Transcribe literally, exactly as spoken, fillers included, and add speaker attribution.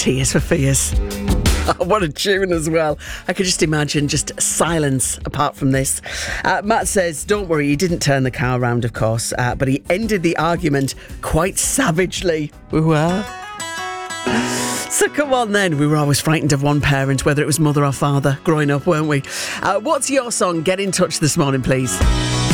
Speaker 1: Tears for Fears. Oh, what a tune as well. I could just imagine just silence apart from this. Uh, Matt says, don't worry, he didn't turn the car around, of course, uh, but he ended the argument quite savagely. Ooh-ah. So come on then, we were always frightened of one parent, whether it was mother or father, growing up, weren't we? Uh, what's your song? Get in touch this morning, please.